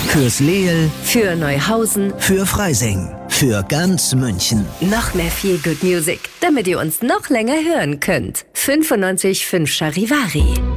Fürs Leel, für Neuhausen, für Freising, für ganz München. noch mehr Feel Good Music, damit ihr uns noch länger hören könnt. 95.5 Charivari.